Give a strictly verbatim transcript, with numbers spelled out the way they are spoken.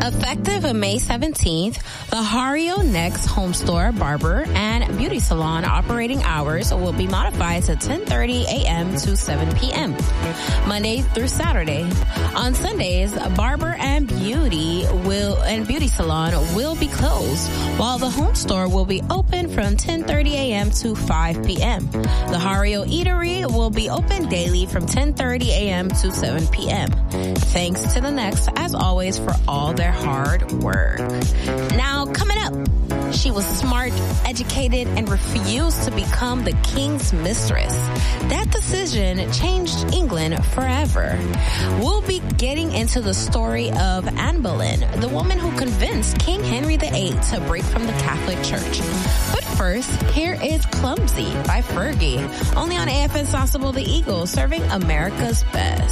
Effective on May seventeenth, the Hario Next Home Store, Barber, and Beauty Salon operating hours will be modified to ten thirty a.m. to seven p.m. Monday through Saturday. On Sundays, Barber and Beauty will and Beauty Salon will be closed, while the home store will be open from ten thirty a.m. to five p.m. The Hario Eatery will be open daily from ten thirty a.m. to seven p.m. Thanks to the Next, as always, for all their hard work. Now, coming up, she was smart, educated, and refused to become the king's mistress. That decision changed England forever. We'll be getting into the story of Anne Boleyn, the woman who convinced King Henry the Eighth to break from the Catholic Church. But first, here is Clumsy by Fergie, only on A F M Sauceable the Eagle, serving America's best.